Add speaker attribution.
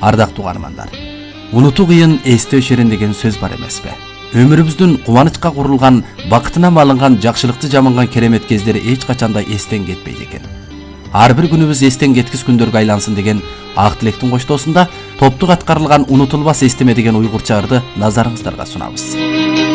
Speaker 1: Ардактуу угармандар, унутуу кыйын, эстөө өчөрөн деген сөз бар эмеспи? Өмүрүбүздүн кубанычка курулган, бакытына малынган, жакшылыкты жаманган керемет кездери эч качанда эстен кетпейт экен. Ар бир күнүбүз эстен кеткис күндөргө айлансын деген ак тилектин коштоосунда топтук аткарылган унутулбас эстеме деген уйгурча ырды назарыңыздарга сунабыз.